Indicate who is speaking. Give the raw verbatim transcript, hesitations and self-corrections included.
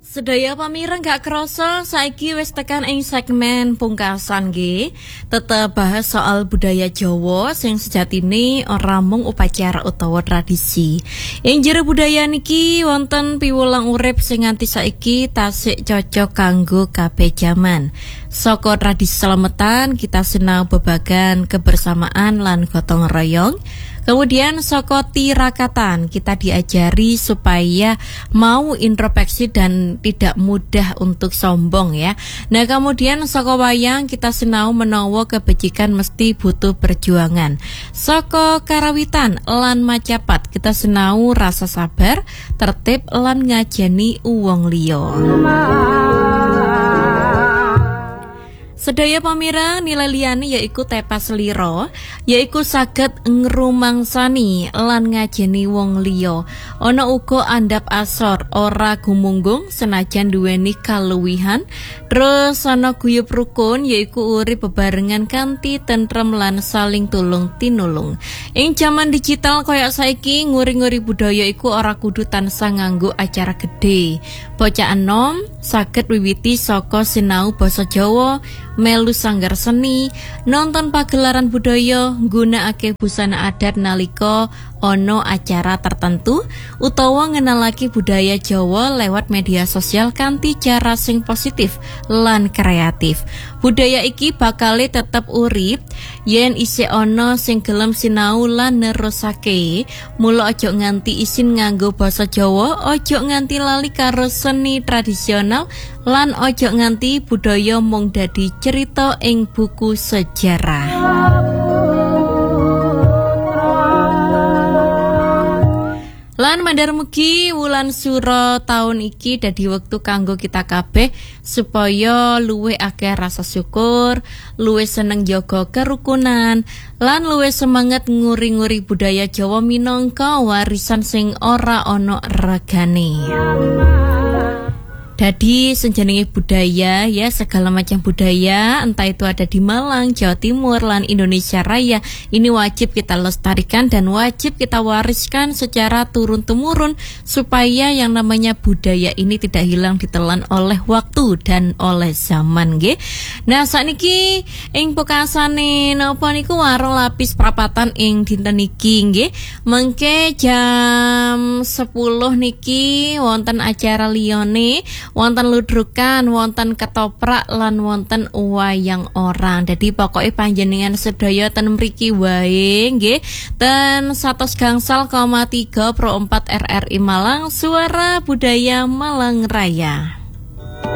Speaker 1: Sedaya pamireng gak krasa saiki wis tekan ing segmen pungkasan nggih. Tetep bahas soal budaya Jawa sing sejatine ora mung upacara utawa tradisi. Ing jero budaya niki wonten piwulang urip sing nganti saiki tasik cocok kanggo kabeh jaman. Saka tradisi slametan kita sinau babagan kebersamaan lan gotong royong. Kemudian saka tirakatan kita diajari supaya mau introspeksi dan tidak mudah untuk sombong ya. Nah kemudian saka wayang kita sinau menawa kebajikan mesti butuh perjuangan. Saka karawitan lan macapat kita sinau rasa sabar, tertib lan ngajeni uwong liya. Sedaya pamirang nilai liyane yaiku tepas liro, yaiku saged ngrumangsani lan ngajeni wong liya. Ana uga andhap asor ora gumunggung senajan duweni kaluwihan. Terus ana guyub rukun yaiku urip bebarengan kanthi tentrem lan saling tulung tinulung. Ing jaman digital kaya saiki nguri-nguri budaya iku ora kudu tansah nganggo acara gedhe. Bocah enom saged wiwiti saka sinau basa Jawa, melu sanggar seni, nonton pagelaran budaya, nggunakake busana adat nalika ono acara tertentu, utawa ngenalake budaya Jawa lewat media sosial kanthi cara sing positif lan kreatif. Budaya iki bakale tetep urip yen isih ono sing gelem sinau lan nerusake. Mula aja nganti isin nganggo basa Jawa, aja nganti lali karo seni tradisional, lan aja nganti budaya mung dadi cerita ing buku sejarah. Lan mandar mugi wulan sura taun iki dadi wektu kanggo kita kabeh supaya luwih akeh rasa syukur, luwih seneng jaga kerukunan, lan luwih semangat nguri-nguri budaya Jawa minangka warisan sing ora ana regane. Dadi senjenenge budaya ya, segala macam budaya entah itu ada di Malang, Jawa Timur lan Indonesia Raya, ini wajib kita lestarikan dan wajib kita wariskan secara turun-temurun supaya yang namanya budaya ini tidak hilang ditelan oleh waktu dan oleh zaman nggih. Nah sakniki ing pokasane napa niku warung lapis prapatan ing dinten iki nggih. Mengke jam sepuluh niki wonten acara liyane, wonten ludrukan, wonten ketoprak lan wonten wayang orang. Jadi pokoknya panjenengan sedaya ten mriki wae nggih. Ten satus gangsal koma tiga pro empat R R I Malang, Suara Budaya Malang Raya.